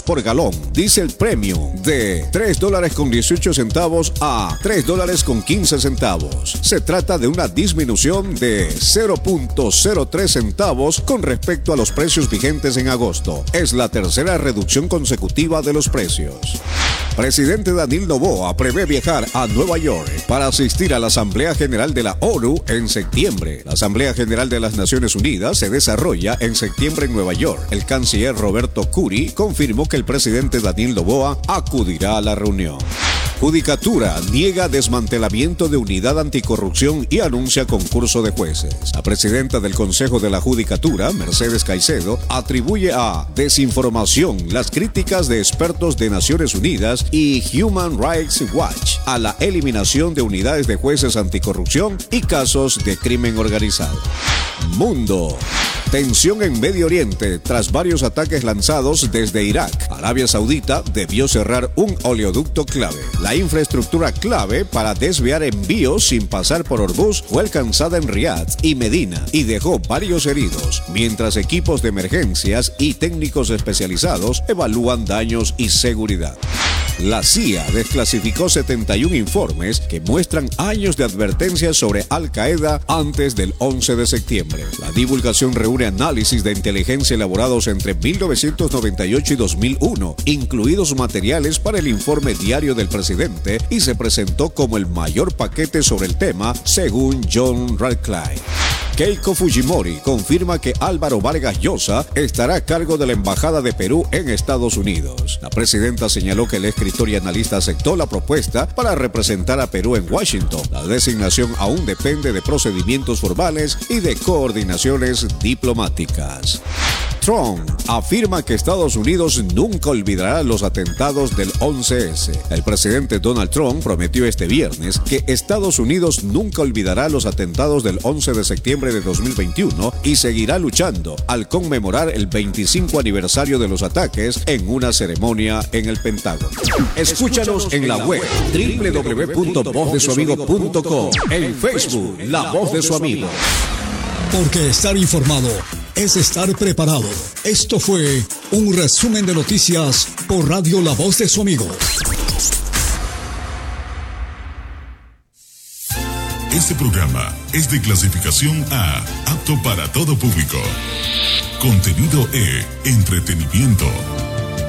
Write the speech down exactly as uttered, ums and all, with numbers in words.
por galón. Diésel premium de tres dólares con dieciocho centavos a tres dólares con quince centavos. Se trata de una disminución de cero punto cero tres centavos con respecto a los precios vigentes en agosto. Es la tercera reducción consecutiva de los precios. Presidente Daniel Noboa prevé viajar a Nueva York para asistir a la Asamblea General de la ONU en septiembre. La Asamblea General de las Naciones Unidas se desarrolla en septiembre en Nueva York. El canciller Roberto Curri confirmó que el presidente Daniel Noboa acudirá a la reunión. Judicatura niega desmantelamiento de unidad anticorrupción y anuncia concurso de jueces. La presidenta del Consejo de la Judicatura, Mercedes Caicedo, atribuye a desinformación las críticas de expertos de Naciones Unidas y Human Rights Watch a la eliminación de unidades de jueces anticorrupción y casos de crimen organizado. Mundo. Tensión en Medio Oriente tras varios ataques lanzados desde Irak. Arabia Saudita debió cerrar un oleoducto clave. La infraestructura clave para desviar envíos sin pasar por Hormuz fue alcanzada en Riad y Medina y dejó varios heridos, mientras equipos de emergencias y técnicos especializados evalúan daños y seguridad. La C I A desclasificó setenta y uno informes que muestran años de advertencias sobre Al-Qaeda antes del once de septiembre. La divulgación reúne análisis de inteligencia elaborados entre mil novecientos noventa y ocho y dos mil uno, incluidos materiales para el informe diario del presidente, y se presentó como el mayor paquete sobre el tema, según John Radcliffe. Keiko Fujimori confirma que Álvaro Vargas Llosa estará a cargo de la Embajada de Perú en Estados Unidos. La presidenta señaló que el escritor y analista aceptó la propuesta para representar a Perú en Washington. La designación aún depende de procedimientos formales y de coordinaciones diplomáticas. Trump afirma que Estados Unidos nunca olvidará los atentados del once ese. El presidente Donald Trump prometió este viernes que Estados Unidos nunca olvidará los atentados del once de septiembre de dos mil veintiuno y seguirá luchando al conmemorar el veinticinco aniversario de los ataques en una ceremonia en el Pentágono. Escúchanos en la web doble u doble u doble u punto voz de su amigo punto com, en Facebook La Voz de su Amigo. Porque estar informado es estar preparado. Esto fue un resumen de noticias por Radio La Voz de su Amigo. Este programa es de clasificación A, apto para todo público. Contenido E, entretenimiento.